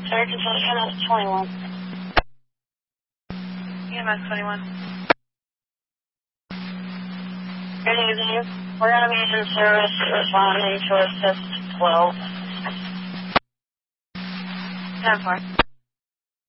Sergeant EMS 21. EMS 21. Good evening. We're going to be in service responding to assist 12. 10-4.